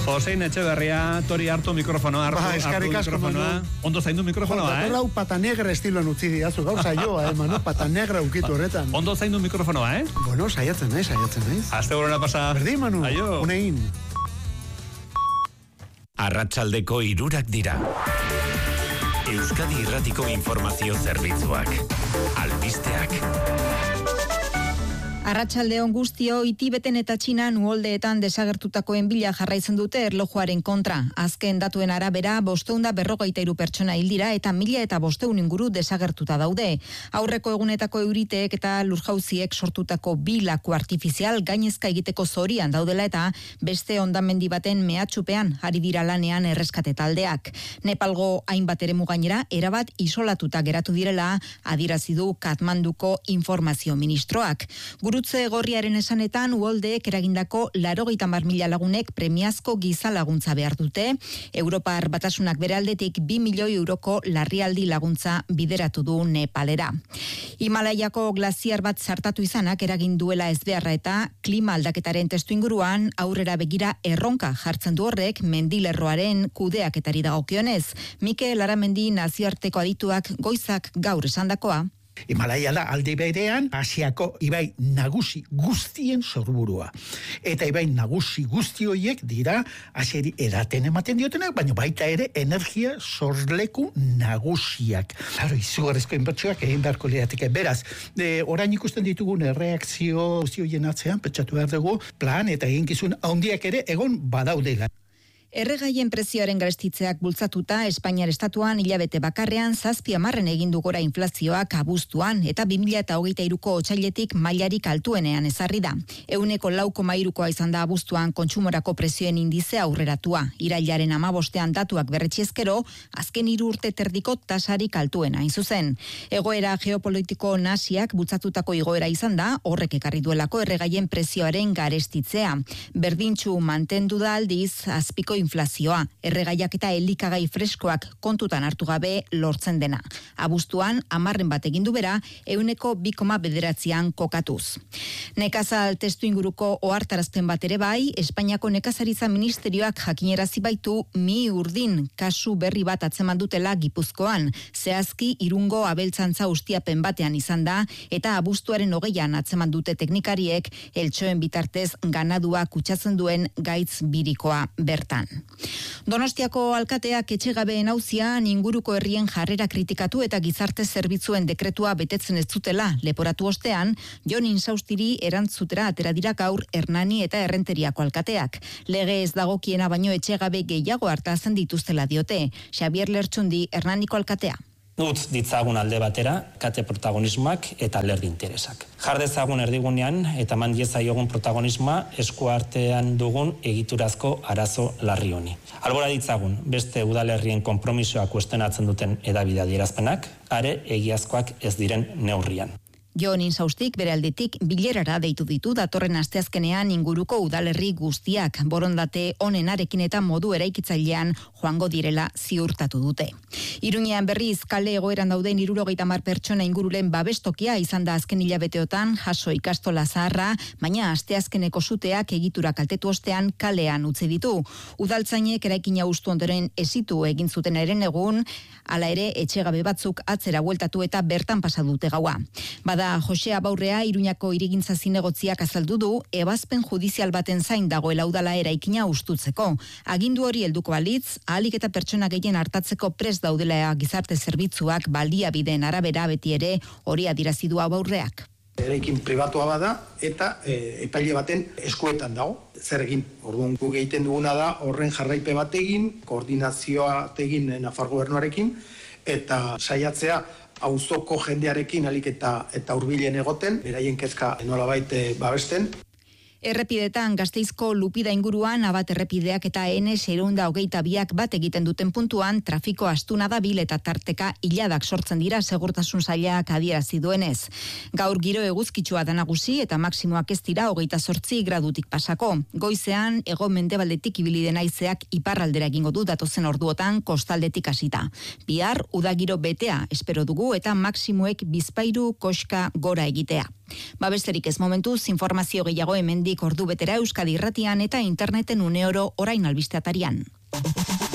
Josein Etxeberria, tori hartu mikrofonoa, hartu mikrofonoa. Ondo zaindu mikrofonoa, Datorau pata negra estiloan utzi diazu, gauza joa, mano, pata negra ukitu horretan. Ondo zaindu mikrofonoa, Bueno, saiatzen naiz. Aste buruna pasa. Berdin, Manu, Aio. unein. Arratsaldeko 3 dira. Euskadi Irratiko Informazio Zerbitzuak. Albisteak. Arratsaldeon guztio, Tibeten eta Txinan uholdeetan desagertutakoen bila jarraitzen dute erlojuaren kontra. Azken datuen arabera, 543 pertsona hil dira eta 1500 inguru desagertuta daude. Aurreko egunetako euriteek eta lurjauziek sortutako 2 laku artifizial gainezka egiteko zorian daudela eta beste hondamendi baten mehatxupean ari dira lanean erreskate taldeak. Nepalgo hainbat eremu gainera erabat isolatuta geratu direla adierazi du Katmanduko informazio ministroak. Gurutze gorriaren esanetan uholdeek eragindako 80.000 lagunek premiazko giza laguntza behar dute. Europar Batasunak bere aldetik 2 milioi euroko larrialdi laguntza bideratu du Nepalera. Himalaiako glaziar bat zartatu izanak eragin duela ezbeharra eta klima aldaketaren testuinguruan aurrera begira erronka jartzen du horrek mendilerroaren kudeaketari dagokionez. Mikel Aramendi nazioarteko adituak goizak gaur esandakoa. Himalaia da aldi berean Asiako ibai nagusi guztien sorburua. Eta ibai nagusi guzti horiek dira Asiari edaten ematen diotenak, baina baita ere energia sorleku nagusiak. Claro, izugarrizko inbertsioak egin beharko lirateke. Beraz, orain ikusten ditugun erreakzio guzti horien atzean, pentsatu behar dugu, plan eta eginkizun handiak ere egon badaudela. Erregaien prezioaren garestitzeak bultzatuta Espainiar estatuan hilabete bakarrean 7% egin du gora inflazioak abuztuan eta 2023ko otsailetik mailarik altuenean ezarri da. 9,3koa izan da abuztuan kontsumorako prezioen indize aurreratua. Irailaren 15ean datuak berretxiezkero, azken 3 urte terdiko tasarik altuena hain zuzen. Egoera geopolitiko nasiak bultzatutako igoera izan da, horrek ekarri duelako erregaien prezioaren garestitzea. Berdintsu mantendu da aldiz azpiko inflazioa, erregaiak eta elikagai freskoak kontutan hartu gabe lortzen dena. Abuztuan, 10 bat egin du bera, 2,9an kokatuz. Nekazal testu inguruko ohartarazpen bat ere bai, Espainiako nekazaritza ministerioak jakinerazi baitu urdin kasu berri bat atzeman dutela Gipuzkoan. Zehazki Irungo abeltzantza ustiapen batean izan da, eta abuztuaren 20an atzeman dute teknikariek eltxoen bitartez ganadua kutsatzen duen gaitz birikoa bertan. Donostiako alkateak etxegabeen auzian inguruko herrien jarrera kritikatu eta gizarte zerbitzuen dekretua betetzen ez zutela leporatu ostean, Jon Insaustiri erantzutera atera dira gaur Hernani eta Errenteriako alkateak. Lege ez dagokiena baino etxegabe gehiago hartatzen dituztela diote. Xabier Lertxundi, Hernaniko alkatea. Utz ditzagun alde batera, kate protagonismoak eta alderdi interesak. Jar dezagun erdigunean eta eman diezaiogun protagonismoa esku artean dugun egiturazko arazo larri honi. Albora ditzagun beste udalerrien konpromisoak kuestionatzen duten hedabide adierazpenak, are egiazkoak ez diren neurrian. Jon Insaustik bere aldetik bilerara deitu ditu datorren asteazkenean inguruko udalerri guztiak borondate honenarekin eta modu eraikitzailean joango direla ziurtatu dute. Iruñean berriz kale egoeran dauden 70 pertsona ingurulen babestokia izan da azken hilabeteotan jaso ikastola zaharra, baina asteazkeneko suteak egitura kaltetu ostean kalean utzi ditu. Udaltzainek eraikina hustu ondoren esitu egin zuten eren egun, hala ere etxegabe batzuk atzera bueltatu eta bertan pasa dute gaua. Bada Jose Abaurrea Iruñako hirigintza zinegotziak azaldu du ebazpen judizial baten zain dagoela udala eraikina hustutzeko. Agindu hori helduko balitz, ahalik eta pertsona gehien hartatzeko prest daudela gizarte zerbitzuak baliabideen arabera beti ere hori adierazi du Abaurreak. Eraikin pribatua bada eta epaile baten eskuetan dago. Zer egin? Orduan guk egiten duguna da horren jarraipe bat egin, koordinazioa egin Nafar gobernuarekin eta saiatzea auzoko jendearekin alik eta hurbilen egoten, beraien kezka nolabait babesten. Errepidetan Gasteizko Lupida inguruan abat errepideak eta N622ak bat egiten duten puntuan trafiko astuna dabil eta tarteka iladak sortzen dira segurtasun sailak adierazi duenez. Gaur giro eguzkitsua da nagusi eta maksimoak ez dira 28 gradutik pasako. Goizean hego-mendebaldetik ibili den haizeak iparraldera egingo du datozen orduotan kostaldetik hasita. Bihar udagiro betea espero dugu eta maksimoek bizpahiru koska gora egitea. Besterik ez momentuz, informazio gehiago hemendik ordu betera Euskadi Irratian eta interneten uneoro orain albiste atarian.